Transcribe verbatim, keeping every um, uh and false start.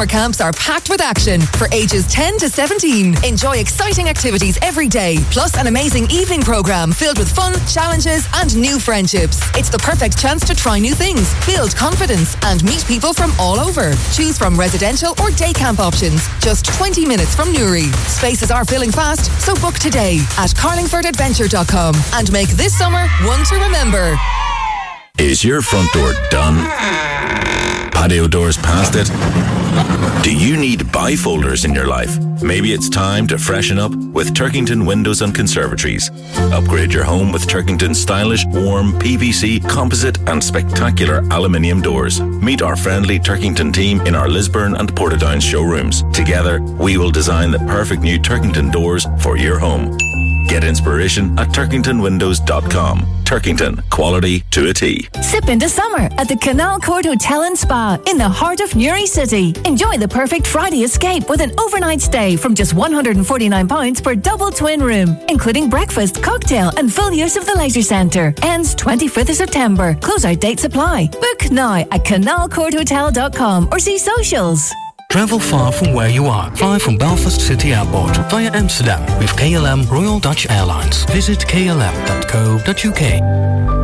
summer camps are packed with action for ages ten to seventeen. Enjoy exciting activities every day, plus an amazing evening programme filled with fun, challenges and new friendships. It's the perfect chance to try new things, build confidence and meet people from all over. Choose from residential or day camp options, just twenty minutes from Newry. Spaces are filling fast, so book today at carlingford adventure dot com and make this summer one to remember. Is your front door done? Patio doors past it? Do you need bifolders in your life? Maybe it's time to freshen up with Turkington Windows and Conservatories. Upgrade your home with Turkington's stylish, warm, P V C, composite and spectacular aluminium doors. Meet our friendly Turkington team in our Lisburn and Portadown showrooms. Together, we will design the perfect new Turkington doors for your home. Get inspiration at turkington windows dot com. Turkington, quality to a T. Sip into summer at the Canal Court Hotel and Spa in the heart of Newry City. Enjoy the perfect Friday escape with an overnight stay from just one hundred forty-nine pounds per double twin room, including breakfast, cocktail and full use of the leisure centre. Ends twenty-fifth of September. Closeout dates apply. Book now at canal court hotel dot com or see socials. Travel far from where you are. Fly from Belfast City Airport via Amsterdam with K L M Royal Dutch Airlines. Visit k l m dot co dot u k.